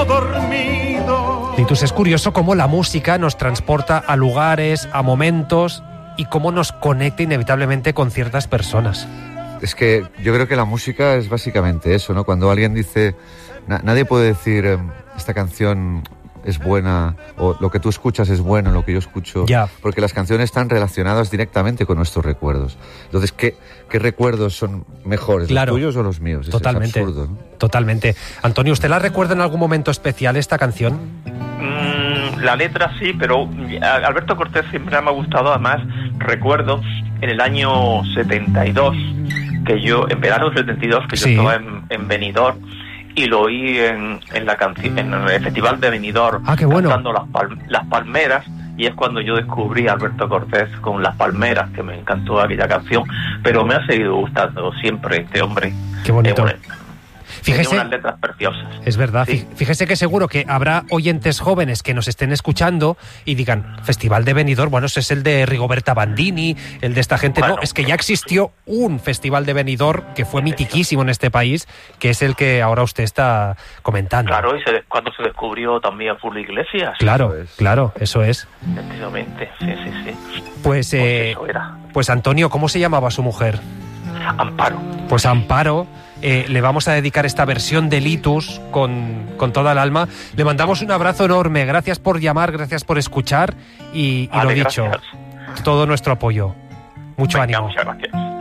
como dormido. Litus, es curioso cómo la música nos transporta a lugares, a momentos y cómo nos conecta inevitablemente con ciertas personas. Es que yo creo que la música es básicamente eso, ¿no? Cuando alguien dice, nadie puede decir esta canción es buena o lo que tú escuchas es bueno, lo que yo escucho, ya. Porque las canciones están relacionadas directamente con nuestros recuerdos. Entonces, ¿qué recuerdos son mejores, claro, los tuyos o los míos? Totalmente, es absurdo, ¿no? Totalmente. Antonio, ¿usted la recuerda en algún momento especial esta canción? La letra sí, pero Alberto Cortés siempre me ha gustado. Además, recuerdo en el año 72, que yo, en verano del 72, que yo estaba en Benidorm, y lo oí en el Festival de Benidorm, qué bueno, cantando las palmeras, y es cuando yo descubrí a Alberto Cortés con Las Palmeras, que me encantó aquella canción, pero me ha seguido gustando siempre este hombre. Qué bonito. Fíjese, tiene unas letras preciosas. Es verdad, sí. Fíjese que seguro que habrá oyentes jóvenes que nos estén escuchando y digan, Festival de Benidorm, bueno, ese es el de Rigoberta Bandini, el de esta gente. Bueno, no, es que ya existió un Festival de Benidorm que fue mitiquísimo en este país, que es el que ahora usted está comentando. Claro, y cuando se descubrió también Julio Iglesias. Claro, eso es. Efectivamente, sí. Pues eso era. Pues Antonio, ¿cómo se llamaba su mujer? Amparo. Pues Amparo, le vamos a dedicar esta versión de Litus con toda el alma. Le mandamos un abrazo enorme, gracias por llamar, gracias por escuchar y lo dicho, todo nuestro apoyo. Mucho ánimo. Muchas gracias.